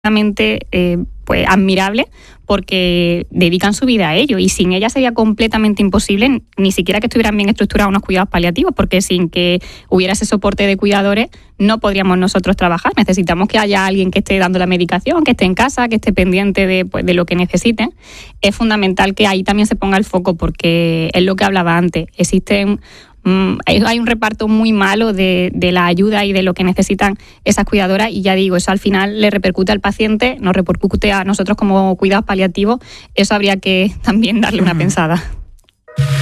pues admirable, porque dedican su vida a ello, y sin ella sería completamente imposible ni siquiera que estuvieran bien estructurados unos cuidados paliativos, porque sin que hubiera ese soporte de cuidadores no podríamos nosotros trabajar. Necesitamos que haya alguien que esté dando la medicación, que esté en casa, que esté pendiente de lo que necesiten. Es fundamental que ahí también se ponga el foco, porque es lo que hablaba antes. Hay un reparto muy malo de la ayuda y de lo que necesitan esas cuidadoras, y ya digo, eso al final le repercute al paciente, nos repercute a nosotros como cuidados paliativos. Eso habría que también darle una pensada.